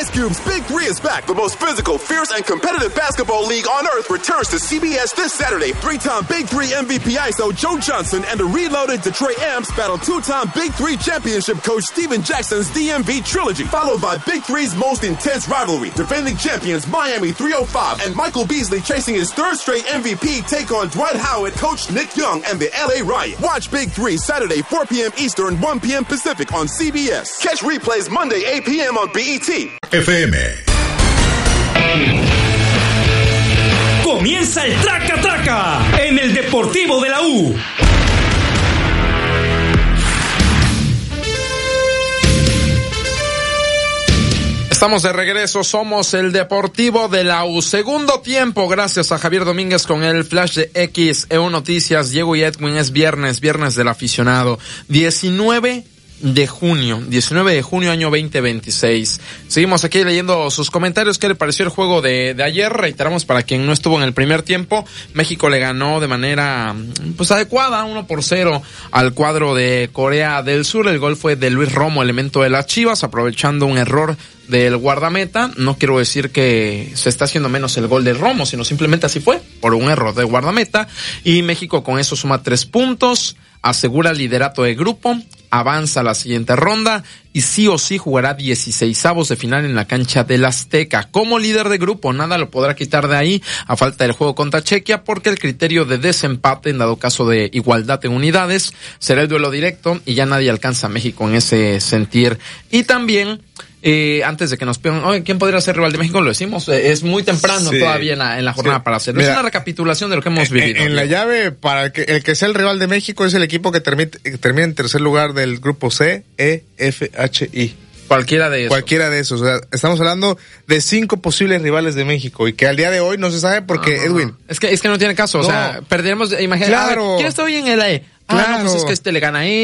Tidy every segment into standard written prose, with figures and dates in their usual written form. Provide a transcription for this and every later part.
Ice Cube's Big Three is back. The most physical, fierce, and competitive basketball league on earth returns to CBS this Saturday. Three-time Big Three MVP ISO Joe Johnson and the reloaded Detroit Amps battle two-time Big Three championship coach Steven Jackson's DMV trilogy, followed by Big Three's most intense rivalry. Defending champions Miami 305 and Michael Beasley chasing his third straight MVP take on Dwight Howard, coach Nick Young, and the LA Riot. Watch Big Three Saturday 4 p.m. Eastern, 1 p.m. Pacific on CBS. Catch replays Monday 8 p.m. on BET. FM. Comienza el Traca Traca en el Deportivo de la U. Estamos de regreso, somos el Deportivo de la U. Segundo tiempo, gracias a Javier Domínguez con el flash de XEU Noticias. Diego y Edwin, es viernes del aficionado. 19 de junio año 2026. Seguimos aquí leyendo sus comentarios. ¿Qué le pareció el juego de ayer? Reiteramos, para quien no estuvo en el primer tiempo, México le ganó de manera adecuada, 1-0 al cuadro de Corea del Sur. El gol fue de Luis Romo, elemento de las Chivas, aprovechando un error del guardameta. No quiero decir que se está haciendo menos el gol de Romo, sino simplemente así fue, por un error de guardameta. Y México con eso suma 3 puntos, asegura el liderato de grupo, avanza a la siguiente ronda y sí o sí jugará 16avos de final en la cancha del Azteca. Como líder de grupo, nada lo podrá quitar de ahí a falta del juego contra Chequia, porque el criterio de desempate, en dado caso de igualdad en unidades, será el duelo directo y ya nadie alcanza a México en ese sentir. Y también, antes de que nos pidan, oye, ¿quién podría ser rival de México? Lo decimos, es muy temprano todavía en la jornada para hacerlo. Mira, es una recapitulación de lo que hemos vivido. En la llave, para el que sea el rival de México, es el equipo que termina en tercer lugar del grupo C, E, F, H, I. Cualquiera de esos. O sea, estamos hablando de 5 posibles rivales de México y que al día de hoy no se sabe porque, Edwin. Es que no tiene caso, o sea, perderemos, imagínate, claro. ¿quién está hoy en el E? Claro. No, pues es que le gana a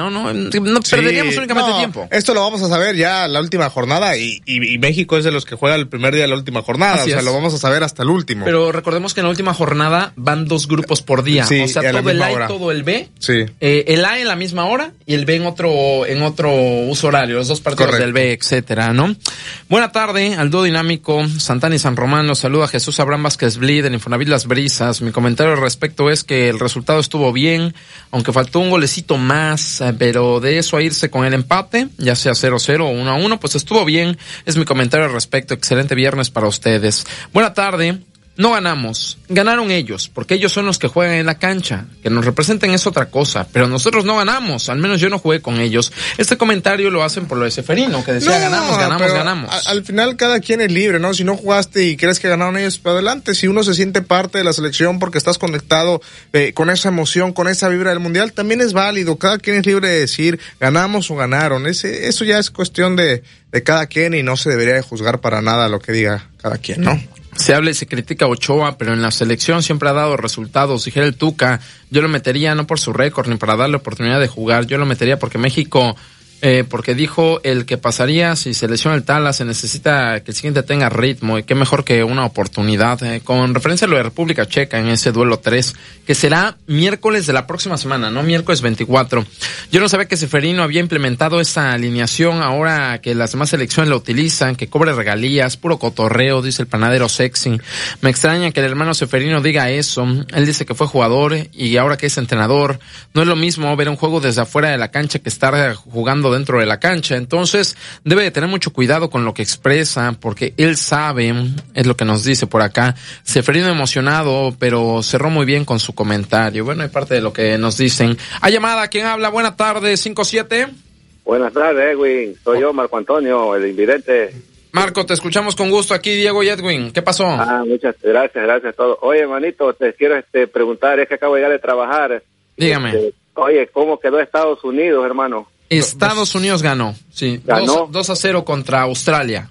no perderíamos únicamente tiempo. Esto lo vamos a saber ya la última jornada y México es de los que juega el primer día de la última jornada. Así lo vamos a saber hasta el último. Pero recordemos que en la última jornada van 2 grupos por día. Sí, o sea, todo el A y todo el B. Sí. El A en la misma hora y el B en otro uso horario. Los 2 partidos Correcto. Del B, etcétera, ¿no? Buena tarde al dúo dinámico Santana y San Román. Los saluda Jesús Abraham Vázquez Blid en Infonavit Las Brisas. Mi comentario al respecto es que el resultado estuvo bien, aunque faltó un golecito más, pero de eso a irse con el empate, ya sea 0-0 o 1-1, pues estuvo bien. Es mi comentario al respecto. Excelente viernes para ustedes. Buena tarde. No ganamos, ganaron ellos, porque ellos son los que juegan en la cancha. Que nos representen es otra cosa, pero nosotros no ganamos, al menos yo no jugué con ellos. Este comentario lo hacen por lo de Seferino, que decía ganamos. Al final cada quien es libre, ¿no? Si no jugaste y crees que ganaron ellos, para adelante. Si uno se siente parte de la selección porque estás conectado con esa emoción, con esa vibra del mundial, también es válido. Cada quien es libre de decir ganamos o ganaron. Eso ya es cuestión de cada quien y no se debería de juzgar para nada lo que diga cada quien, ¿no? Se habla y se critica a Ochoa, pero en la selección siempre ha dado resultados. Dijera el Tuca, yo lo metería no por su récord ni para darle oportunidad de jugar, yo lo metería porque México, porque dijo el que pasaría si se lesiona el Tala, se necesita que el siguiente tenga ritmo y qué mejor que una oportunidad. Con referencia a lo de República Checa en ese duelo 3, que será miércoles de la próxima semana, no miércoles 24. Yo no sabía que Seferino había implementado esa alineación ahora que las demás selecciones la utilizan, que cobre regalías, puro cotorreo, dice el panadero sexy. Me extraña que el hermano Seferino diga eso. Él dice que fue jugador y ahora que es entrenador. No es lo mismo ver un juego desde afuera de la cancha que estar jugando dentro de la cancha. Entonces debe de tener mucho cuidado con lo que expresa, porque él sabe, es lo que nos dice por acá. Seferino emocionado, pero cerró muy bien con su comentario. Bueno, hay parte de lo que nos dicen. Hay llamada, ¿quién habla? Buenas tardes, 57. Buenas tardes, Edwin. Soy yo, Marco Antonio, el invidente. Marco, te escuchamos con gusto aquí, Diego y Edwin. ¿Qué pasó? Muchas gracias a todos. Oye, manito, te quiero preguntar, es que acabo de llegar de trabajar. Dígame. Oye, ¿cómo quedó Estados Unidos, hermano? Estados Unidos ganó, sí. ¿Ganó? 2-0 contra Australia.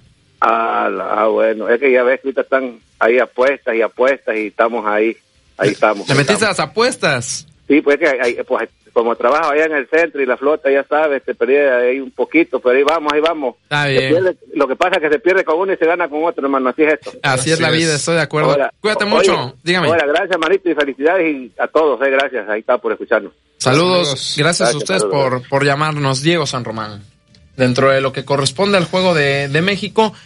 Bueno, es que ya ves que ahorita están ahí apuestas y estamos ahí estamos. ¿Le metiste las apuestas? Sí, pues es que pues, como trabajo allá en el centro y la flota, ya sabes, se pierde ahí un poquito, pero ahí vamos. Está bien. Lo que pasa es que se pierde con uno y se gana con otro, hermano, así es esto. Así es la vida, estoy de acuerdo. Ahora, cuídate mucho, dígame. Ahora, gracias, manito, y felicidades y a todos, gracias, ahí está por escucharnos. Saludos, gracias a ustedes por llamarnos. Diego San Román. Dentro de lo que corresponde al juego de México,